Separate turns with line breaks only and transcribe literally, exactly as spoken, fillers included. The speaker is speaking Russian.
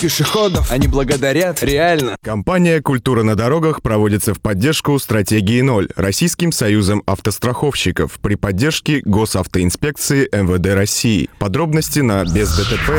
пешеходов. Они благодарят, реально.
Компания «Культура на дорогах» проводится в поддержку стратегии ноль Российским союзом автостраховщиков при поддержке Госавтоинспекции эм вэ дэ России. Подробности на без дэ тэ пэ